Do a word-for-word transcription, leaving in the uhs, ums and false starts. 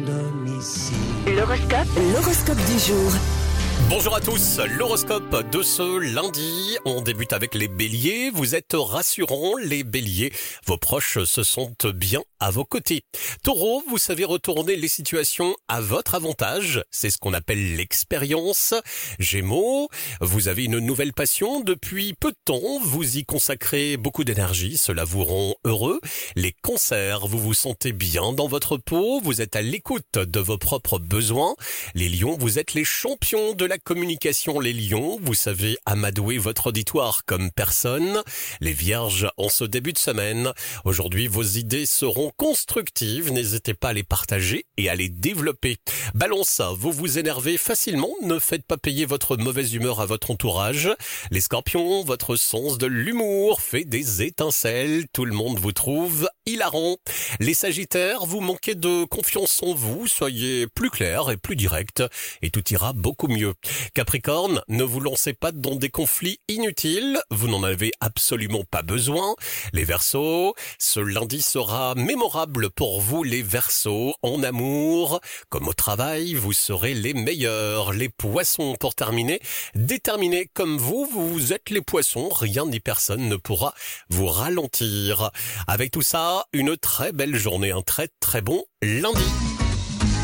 Domicile. L'horoscope, l'horoscope du jour. Bonjour à tous, l'horoscope de ce lundi, on débute avec les béliers, vous êtes rassurants les béliers, vos proches se sentent bien à vos côtés. Taureau, vous savez retourner les situations à votre avantage, c'est ce qu'on appelle l'expérience. Gémeaux, vous avez une nouvelle passion depuis peu de temps, vous y consacrez beaucoup d'énergie, cela vous rend heureux. Les cancers, vous vous sentez bien dans votre peau, vous êtes à l'écoute de vos propres besoins. Les lions, vous êtes les champions de la communication, les lions, vous savez amadouer votre auditoire comme personne. Les vierges, en ce début de semaine, aujourd'hui vos idées seront constructives, n'hésitez pas à les partager et à les développer. Balance, vous vous énervez facilement, ne faites pas payer votre mauvaise humeur à votre entourage. Les scorpions, votre sens de l'humour fait des étincelles, tout le monde vous trouve hilarant. Les sagittaires, vous manquez de confiance en vous, soyez plus clair et plus direct et tout ira beaucoup mieux. Capricorne, ne vous lancez pas dans des conflits inutiles, vous n'en avez absolument pas besoin. Les Verseaux, ce lundi sera mémorable pour vous les Verseaux, en amour comme au travail, vous serez les meilleurs. Les Poissons, pour terminer, déterminés comme vous, vous êtes les Poissons, rien ni personne ne pourra vous ralentir. Avec tout ça, une très belle journée, un très très bon lundi.